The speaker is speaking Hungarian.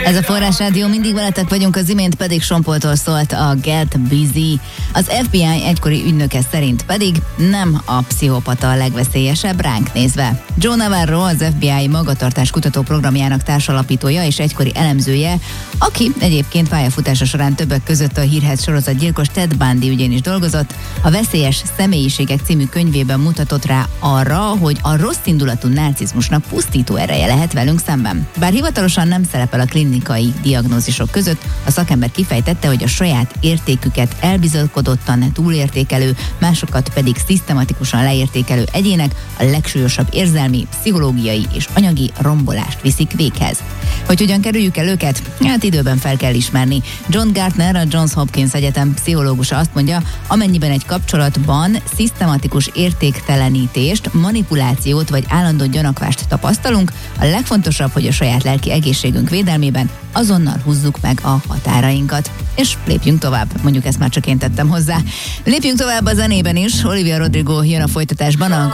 Ez a Forrás Rádió, mindig veletek vagyunk, az imént pedig Sompoltól szólt a Get Busy. Az FBI egykori ügynöke szerint pedig nem a pszichopata a legveszélyesebb ránk nézve. Joe Navarro, az FBI magatartás kutató programjának társalapítója és egykori elemzője, aki egyébként pályafutása során többek között a hírhedt sorozatgyilkos Ted Bundy ügyén is dolgozott, a Veszélyes személyiségek című könyvében mutatott rá arra, hogy a rosszindulatú narcizmusnak pusztító ereje lehet velünk szemben. Bár hivatalosan nem szerepel a klinikai diagnózisok között, a szakember kifejtette, hogy a saját értéküket elbizalkodottan túlértékelő, másokat pedig szisztematikusan leértékelő egyének a legsúlyosabb érzelmi, pszichológiai és anyagi rombolást viszik véghez. Hogy hogyan kerüljük el őket? Hát időben fel kell ismerni. John Gartner, a Johns Hopkins Egyetem pszichológusa azt mondja, amennyiben egy kapcsolatban szisztematikus értéktelenítést, manipulációt vagy állandó gyanakvást tapasztalunk, a legfontosabb, hogy a saját lelki egészségünk védelmében azonnal húzzuk meg a határainkat. És lépjünk tovább, mondjuk ezt már csak én tettem hozzá. Lépjünk tovább a zenében is, Olivia Rodrigo jön a folytatásban, a